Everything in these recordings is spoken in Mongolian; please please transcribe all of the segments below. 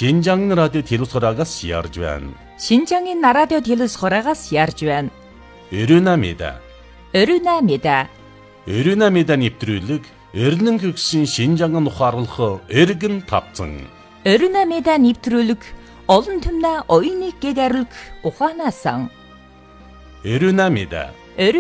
신장 라디오 телевизорагаас ярьж байна. 신장인 라디오 телевизорагаас ярьж байна. Өрөнамида. Өрөнамида нэвтрүүлэг Эрдэнэ хөгсөн Шинжаан ухаарлах эргэн тавцан. Өрөнамида нэвтрүүлэг олон түмнэ оюуныг гэгэрлэг ухаанасан. Өрөнамида.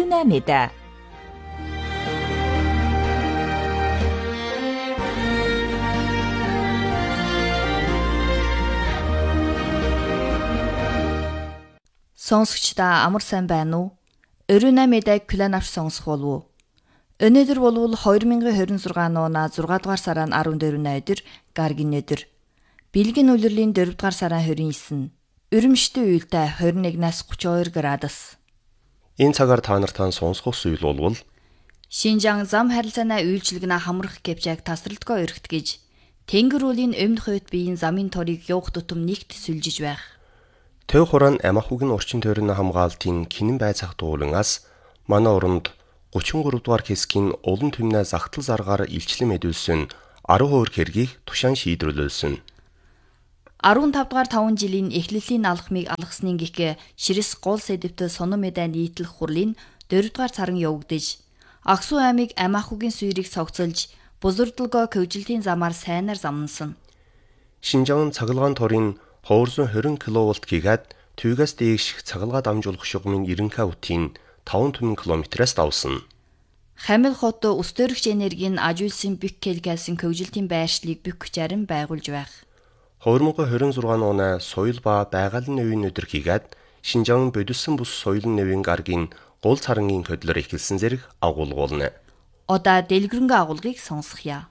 Сонсогчдаа амар сайн байна уу? Өрөнамидаг план авч сонсох болов уу? Өнөөдөр болвол 2026 оны 6 дугаар сарын 14-ний өдөр гаргийн өдөр. Бэлгийн улирлын 4 дугаар сарын 29. Өрөмштэй уйлтай 21-аас 32 градус. Энэ цагаар та нартай сонсох зүйл болвол Шинжаан зам харилцааны үйлчилгэнэ хамрах гэвчээг тасралтгүй өргөтгөж Тэнгэр уулийн өмнөх хувьд биеийн замын торыг явах тутам нэгт сүлжиж байх. Төв хуран Амахугийн орчин тойрны хамгаалтын Кинэн байцаах дуулангаас манай оронд 33 дугаар хэсгийн олон түмнээ загтал заргаар илчлэн мэдүүлсэн 10% хэргийг тушаан шийдвэрлүүлсэн. 15 дугаар 5 жилийн эхлэлийн алхмыг алгасны гихэ Ширэс гол сэдвтэ сонон мэдээ нийтлэх хурлын 4 дугаар сарын явагдаж Аксу аймыг Амахугийн суурийг цогцолж бузурдалгоо көвжилтийн замаар сайнаар замнасан. Шинжаан цагалгаан торын 220 кВт гигад түйгээс дээш цагалгаа дамжуулах шугамын 90 кВт-ийн 5 км-аас давсан. Хамил хот ус төрөгч энергийн ажуулсан бик келгээс көвжилтийн байршлыг бүх хүчээр байгуулж байх. 2026 оны соёл ба байгалийн үеийн өдөр хийгээд Шинжаан бодиссон бус соёлын нэвийн гаргийн гол царангийн хөдлөр эхэлсэн зэрэг агуулгуулна. Одоо дэлгэрэнгүй агуулгыг сонсгоё.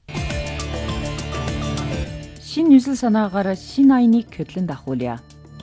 Шин 뉴스 санаагаар шин аяныг хөдлөн дахуулъя.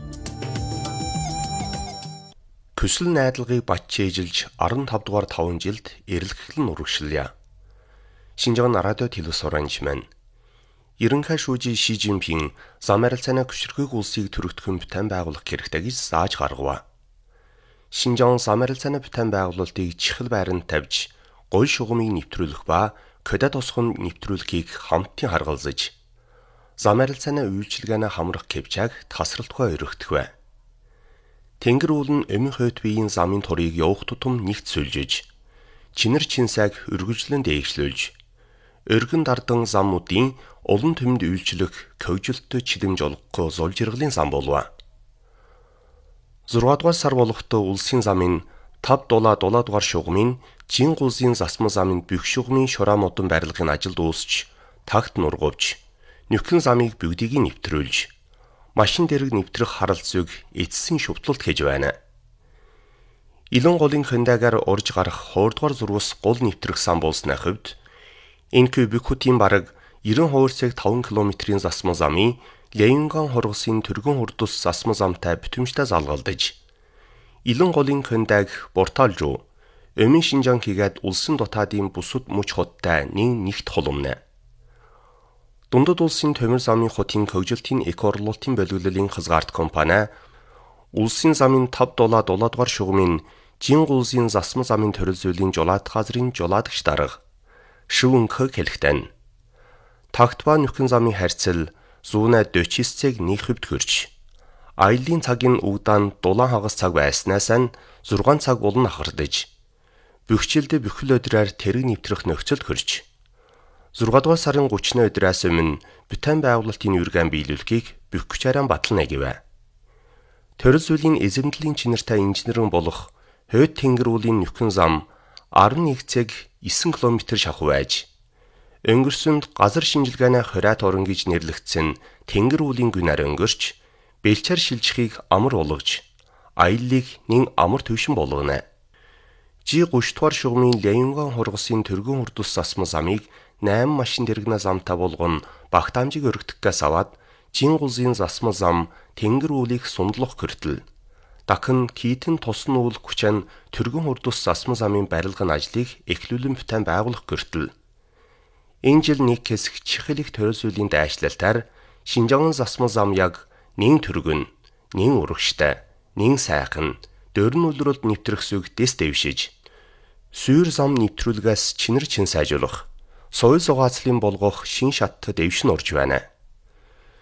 Көсөл найдлагыг бат чийжилж 15 дугаар 5 жилд эрэлхлэн урагшлая. Шинжаан радио телевизорч маань Ерөнхий шүүжи Ши Жинпин зам харилцааны хүчирхэг улсыг төрөгдөхөн бүтээн байгуулах хэрэгтэй гэж зааж гаргав. Шинжаан зам харилцааны бүтээн байгуулалтыг чихэл байранд тавьж, гол шугамыг нэвтрүүлэх ба кодад тосгон нэвтрүүлэхийг хамтын харгалзаж зам харилцааны үйлчилгээний хамрах кэвчээг тасралтгүй өргөдөх бай. Тэнгэр уулын өмнөх хувьд биеийн замын торыг явах тутам нэгт сүлжиж, чинэр чинсайг өргөжлөн дээгшлүүлж, өргөн дардан замуудын олон түмэнд үйлчлэх көвжилттэй чидэмж олгохгүй зул жиргэлийн зам болов. 6 дугаар сар болохтой улсын замын 5 дугаар шугамын Жин гулсын засмал замын бүх шугамын шураа модон барилгын ажилд дуусч, тагт нургувж, нөхөн замыг бүгдийг нэвтрүүлж, машин дэрэг нэвтрэх харалцыг эцсийн шүтлэлт хийж байна. Илэн голын хандаагаар орж гарах 2 дугаар зурвас гол нэвтрэх сан болсны хувьд энэ Бükхүтийн бараг 90 хувирцэг 5 км-ийн засмал замын Ляюнган хоргосын түргэн хурдус засмал замтай бүтэмжтэй залгалдаж, Илэн голын хандааг Борталжуу, Өмнө Шинжаан хийгээд улсын дотаадын бусад мөч хоттой нэгт холомно. Дундад улсын төмөр замын хотын көвжилтийн экоорлолтын боловлолын хязгаарт компани улсын замын 5 дугаар шугамын Жин гулсын засмал замын төрөл зүйлийн жолоод газрын жолоодогч дарга Шүүнх хэлэхтэн. Тагт ба нөхөн замын харьцал 149 цаг 1 хувьд хөрж, аяллаа цагийн угдаан дулаан хагас цаг байснаас нь 6 цаг болон ахардаж, бөхчилдө бүхэл өдрөөр тэрэг нэвтрэх нөхцөл хөрж, 6 дугаар сарын 30-ны өдрөөс өмнө бүтээн байгуулалтын үргэн биелүүлэхийг бүх хүчээр батална гэвэ. Төрөл зүйлийн эзэмдлийн чинэртэй инженерэн болох Хойд Тэнгэр уулын нөхөн зам 11 цаг 9 км шахуу байж, өнгөрсөнд газар шинжилгээний хориот орон гэж нэрлэгдсэн Тэнгэр уулын гүнээр өнгөрч, бэлчээр шилжихийг амар болгож, аяллыг нэн амар төвшин болгоно. Жи 30 дугаар шугамын Ляюнган хоргосын түргэн хурдус засмал замыг 8 машин дэрэгнэ замтай болгон багтаамжийг өргөдөхгээс аваад Жин гулсын засмал зам Тэнгэр уулыг сундлах хүртэл дахин китэн тусан уул хүчэн түргэн хурдус засмал замын барилгын ажлыг эхлүүлэн бүтээн байгуулах хүртэл энэ жил нэг хэсэг чихэл их төрөл зүйлийн дайшлалтаар Шинжаан засмал зам яг нэн түргэн, нэн урагштай, нэн сайхан, дөрн үлрэлд нэвтрэх сүг дэс дэвшиж, сүйр зам нэвтрүүлгээс чинэр чин сайжруулах, соёл зугаацлын болгох шин шатт дэвшин орж байна.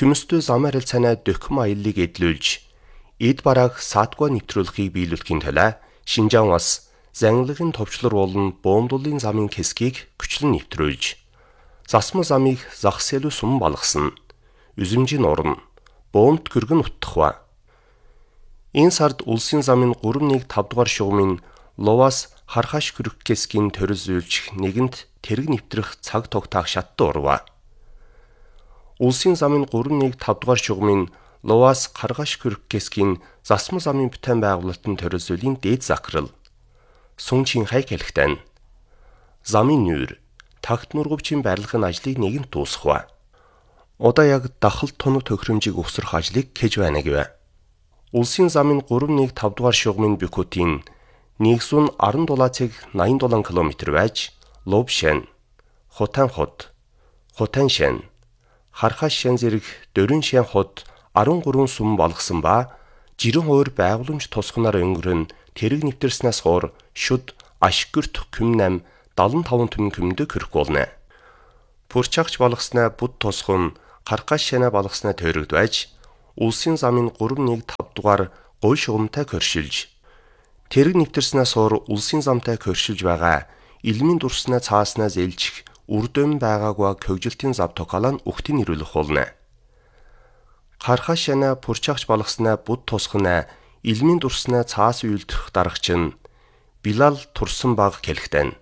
Күмөстөө зам харилцаанаа дөхөм аяллыг эдлүүлж, эд барааг саатгүй нэвтрүүлэхийг биелүүлэхийн тулд Шинжаан улс зангилгын товчлор болон боомдуулын замын хэсгийг хүчлэн нэвтрүүлж, засмал замыг загас илүү сум балгасан. Үзэмжийн орно, боомд гөргөн утгахва. Энэ сард улсын замын 3-1-5 дугаар шугамын Ловас хархаш хүрэх хэсгийн төрөлзүүлж нэгэнт тэрэг нэвтрэх цаг тогтоох шатд орва. Улсын замын 3-1-5 дугаар шугамын Ловас хархаш хүрэх хэсгийн засмал замын бүтээн байгуулалтын төрөлзүүлийн дээд захирал Сун Чинхай хэлэхдээ замын нүүр тагт нургавчийн барилгын ажлыг нэгэнт дуусгав. Одоо яг дахалт тоног тохиромжийг өсгөх ажлыг хийж байна гэв. Улсын замын 3-1-5 дугаар шугамын Бекутийн 117 цаг 87 км байж Ловшэн, Хотанхот, Хотаншэн, Хархашэн зэрэг дөрвөн шэн хот 13 сум болгосон ба жирэн хуур байгууламж тусганаар өнгөрөн тэрэг нэвтэрснээс хойш шүд ашгүрт күмнам 75 түмэн күмдөг хөрөх болно. Пурчаагч болгосноо буд тусган Хархашэнэ болгосноо төрөгд байж улсын замын 3-1-5 дугаар гой шугамтай коршилж тэрэг нэвтэрснээс хойш улсын замтай коршилж байгаа илмийн дурснаа цааснаа зээлчих үрдэм байгаагүй көгжилтийн зав токолон өгтийн нэрүүлэх болно. Хархашана пурчаагч болгосноо буд тусгана илмийн дурснаа цаас үйлдэх дарагч нь Билал турсан баг хэлэхдээ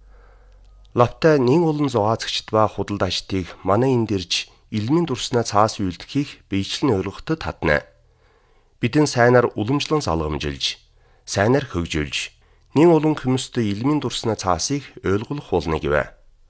лавтай нэн олон зугаацагчд ба худалдаачдыг манай энд ирж илмийн дурснаа цаас үйлдэхийг биечлэн ойлгоход татна. Бидэн сайнаар уламжлан залгамжилж, сайнаар хөгжүүлж, нэн олон хүмүүстэй илмийн дурснаа цаасыг ойлгох болно гэв.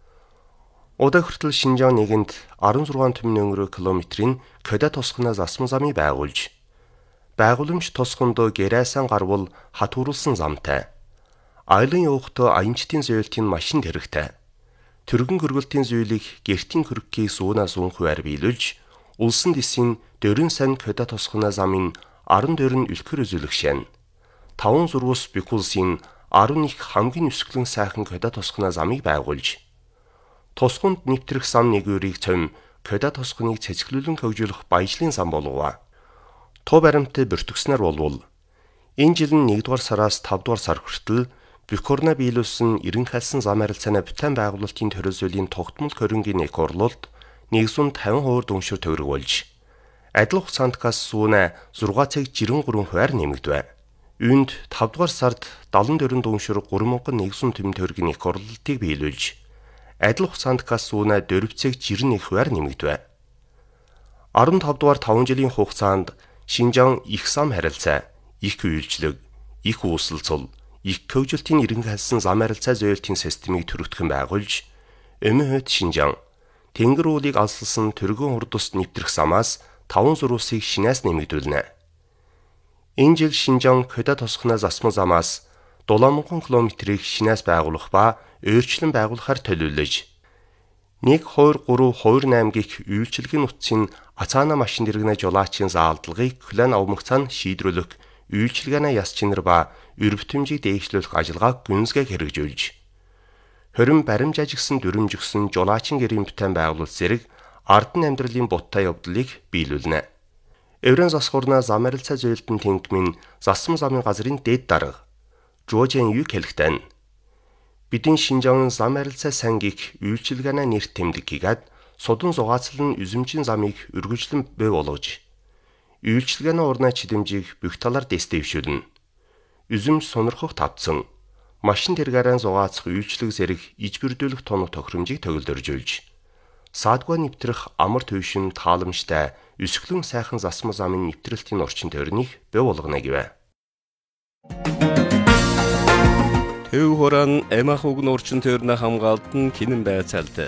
Удаа хүртэл Шинжаан нэгэнд 16 түмэн өнгөрөө километрийн Кода тусганаа засмал замыг байгуулж, байгууламж тусганд гэрээсэн гарвал хатууруулсан замтай. Аялан явахдаа аянчдын зөөлтийн машин хэрэгтэй. Төргөн хөргөлтийн зөөлийг гэртийн хөрөгийг суунаас уун хуваар биелүүлж, улсын дэсийн дөрөн сан Кода тусганаа замын 14 үлгэр үзүүлэх шин. 5 зурвас Бекулсын 11 хамгийн өсгөлэн сайхан Кода тусганаа замыг байгуулж, тусганд нэвтрэх зам нэгүрийг цом Кода тусганыг цэцгэлүүлэн хөгжүүлэх баяжлын зам болгов. Туу баримттай бүртгэснээр болвол энэ жил нь 1-р сараас 5-р сар хүртэл Бекурна биелүүлсэн эренхайлсан зам харилцааны бүтээн байгуулалтын төрөлзөөлийн тогтмол хөрөнгийн эк орлолт 150% дүншир төгрөг болж, адил хугацаантаас сүүнэ 6 цаг 93 хувиар нэмэгдэв. Үүнд 5-р сард 74 дүншир 3100 түмэн төгрөгийн эк орлолтыг биелүүлж, адил хугацаантаас сүүнэ 4 цаг 91 хувиар нэмэгдэв. 15 дугаар 5 жилийн хугацаанд Шинжаан их зам харилцаа, их үйлчлэг, их үүсэлцэл, их хөгжилтийн эренхайлсан зам харилцаа зөөлтийн системийг төрөгдөхөн байгуулж, өмнөд Шинжаан тэнгэр уулыг алсалсан төргөн хурдус нэвтрэх замаас 5 зурвасыг шинээс нэмэгдүүлнэ. Энэ жил Шинжаан Кода тусганаа засмал замаас 7,000 км-ийг шинээс байгуулах ба өөрчлөн байгуулахаар төлөвлөж, 1-2-3-2-8 гих үйлчилгээний утсын ацаана машин дэргэнэ жолаачийн заалдлагыг Клан авмагцаан шийдрүүлэх үйлчилгээний яс чинэр ба өрөвтөмжийг дээгшлүүлэх ажиллагааг гүнзгий хэрэгжүүлж, хорин баримж ажигсан дүрмжигсэн жолаачин гэрийн бүтээн байгуулалт зэрэг ардын амьдралын буттай явдлыг биелүүлнэ. Еврен засхурна зам харилцаа зөөлтөн тэнгмийн засмал замын газрын дээд дарга Жожен юу хэлэхдээ бидэн Шинжаан зам харилцаа сангийг үйлчилгээний нэрт тэмдэг хийгээд судан зугаацлан үзэмжийн замыг өргөжлөн бий болгож, үйлчилгээний урнаа чидэмжийг бүх талаар дэстэвшүүлнэ. Үзэмж сонирхох тавцсан, машин тэргаараа зугаацах үйлчлэг зэрэг ижбэрдүүлэх тоног тохиромжийг төгөлдөржүүлж, саадгүй нэвтрэх амар төвшин тааламжтай өсгөлэн сайхан засмал замын нэвтрэлтийн орчин тойрныг бий болгоно гэв. Төв хорон эмах уг орчин тойрны хамгаалтан кинэн байцаалт.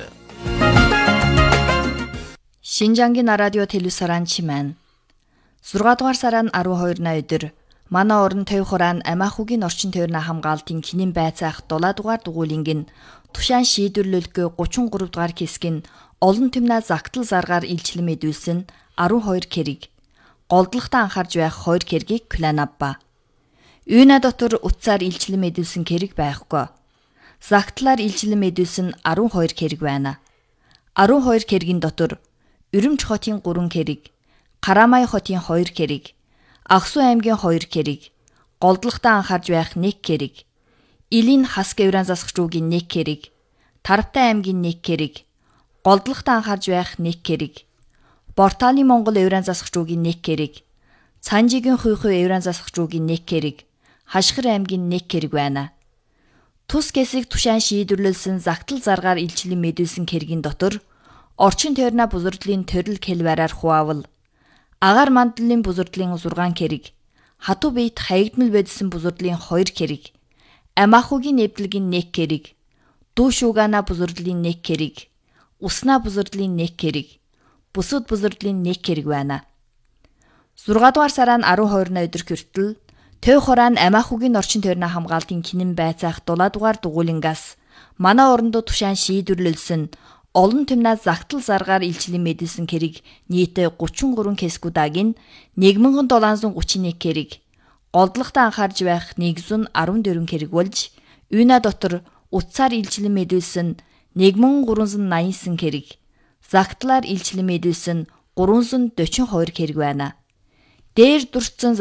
Шинжаангийн радио телевизоран чимэн 6 дугаар сарын 12-ны өдөр манай орон төв хорон эмах угийн орчин тойрны хамгаалтын кинэн байцаах 7 дугаар дугуулингийн тушаан шийдвэрлэлгүй 33 дугаар хэсгийн олон түмнээ загтал заргаар илчлэн мэдүүлсэн 12 хэрэг, голдлогтой анхаарж байх 2 хэргийг Клан авба. Үүнэ дотор утсаар илчлэн мэдүүлсэн хэрэг байхгүй. Загтлаар илчлэн мэдүүлсэн 12 хэрэг байна. 12 хэргийн дотор Өрөмж хотын 3 кэрэг, Карамай хотын 2 кэрэг, Агсуу аймгийн 2 кэрэг, Голдлогтой анхаарж байх 1 кэрэг, Илийн Хаск Евран засагч руугийн 1 кэрэг, Тарвтай аймгийн 1 кэрэг, Голдлогтой анхаарж байх 1 кэрэг, Борталийн Монгол Евран засагч руугийн 1 кэрэг, Цанжигийн Хуйхуй Евран засагч руугийн 1 кэрэг, Хашгир аймгийн 1 кэрэг байна. Тус гэсийг тушаан шийдвэрлүүлсэн загтал заргаар илчлэн мэдүүлсэн кэргийн дотор орчин тойрны бузардлын төрөл хэлбараар хуваавал агаар мандлын бузардлын 6 кэрэг, хатуу биет хаягдмал бодсон бузардлын 2 кэрэг, амаахугийн нэвдлэгийн 1 кэрэг, дүү шуугана бузардлын 1 кэрэг, уснаа бузардлын 1 кэрэг, бусад бузардлын 1 кэрэг байна. 6 дугаар сарын 12-ны өдөр хүртэл Төв хураан амаахугийн орчин тойрны хамгаалтын кинэн байцаах 7 дугаар дугуулингаас манай орондоо тушаан шийдвэрлүүлсэн олон түмнээ загтал заргаар илчлэн мэдүүлсэн кэрэг нийтээ 33 кэскудагийн 1731 кэрэг, голдлогтой анхаарж байх 114 кэрэг болж, үйна дотор утсаар илчлэн мэдүүлсэн 1389 кэрэг, загтлаар илчлэн мэдүүлсэн 342 кэрэг байна. Дээр дурдсан